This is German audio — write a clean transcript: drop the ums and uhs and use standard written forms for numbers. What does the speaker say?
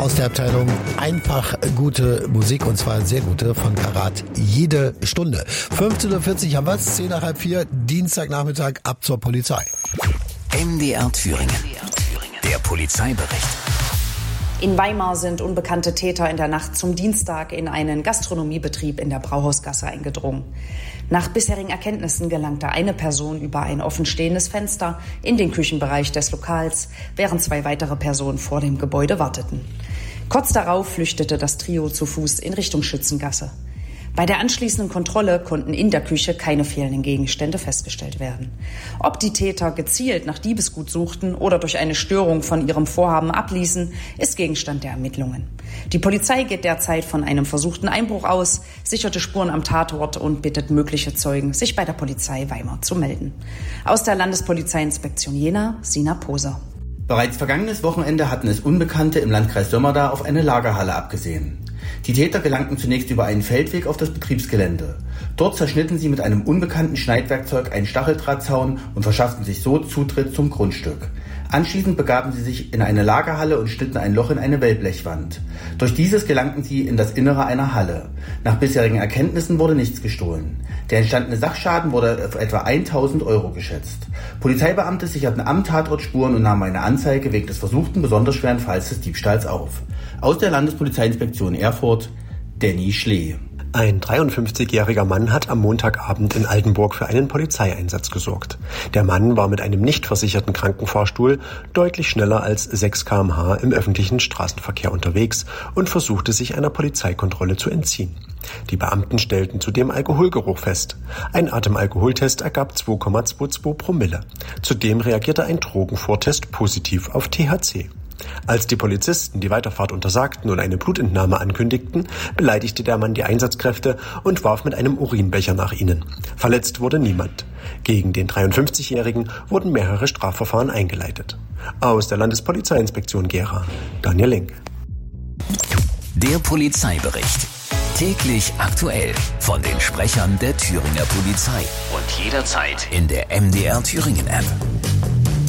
aus der Abteilung einfach gute Musik, und zwar sehr gute, von Karat, jede Stunde. 15.40 Uhr haben wir es, 3:10, Dienstagnachmittag, ab zur Polizei. MDR Thüringen. Der Polizeibericht. In Weimar sind unbekannte Täter in der Nacht zum Dienstag in einen Gastronomiebetrieb in der Brauhausgasse eingedrungen. Nach bisherigen Erkenntnissen gelangte eine Person über ein offenstehendes Fenster in den Küchenbereich des Lokals, während 2 weitere Personen vor dem Gebäude warteten. Kurz darauf flüchtete das Trio zu Fuß in Richtung Schützengasse. Bei der anschließenden Kontrolle konnten in der Küche keine fehlenden Gegenstände festgestellt werden. Ob die Täter gezielt nach Diebesgut suchten oder durch eine Störung von ihrem Vorhaben abließen, ist Gegenstand der Ermittlungen. Die Polizei geht derzeit von einem versuchten Einbruch aus, sicherte Spuren am Tatort und bittet mögliche Zeugen, sich bei der Polizei Weimar zu melden. Aus der Landespolizeiinspektion Jena, Sina Poser. Bereits vergangenes Wochenende hatten es Unbekannte im Landkreis Sömmerda auf eine Lagerhalle abgesehen. Die Täter gelangten zunächst über einen Feldweg auf das Betriebsgelände. Dort zerschnitten sie mit einem unbekannten Schneidwerkzeug einen Stacheldrahtzaun und verschafften sich so Zutritt zum Grundstück. Anschließend begaben sie sich in eine Lagerhalle und schnitten ein Loch in eine Wellblechwand. Durch dieses gelangten sie in das Innere einer Halle. Nach bisherigen Erkenntnissen wurde nichts gestohlen. Der entstandene Sachschaden wurde auf etwa 1.000 € geschätzt. Polizeibeamte sicherten am Tatort Spuren und nahmen eine Anzeige wegen des versuchten besonders schweren Falls des Diebstahls auf. Aus der Landespolizeiinspektion Erfurt, Danny Schlee. Ein 53-jähriger Mann hat am Montagabend in Altenburg für einen Polizeieinsatz gesorgt. Der Mann war mit einem nicht versicherten Krankenfahrstuhl deutlich schneller als 6 km/h im öffentlichen Straßenverkehr unterwegs und versuchte sich einer Polizeikontrolle zu entziehen. Die Beamten stellten zudem Alkoholgeruch fest. Ein Atemalkoholtest ergab 2,22 Promille. Zudem reagierte ein Drogenvortest positiv auf THC. Als die Polizisten die Weiterfahrt untersagten und eine Blutentnahme ankündigten, beleidigte der Mann die Einsatzkräfte und warf mit einem Urinbecher nach ihnen. Verletzt wurde niemand. Gegen den 53-Jährigen wurden mehrere Strafverfahren eingeleitet. Aus der Landespolizeiinspektion Gera, Daniel Link. Der Polizeibericht. Täglich aktuell von den Sprechern der Thüringer Polizei und jederzeit in der MDR Thüringen App.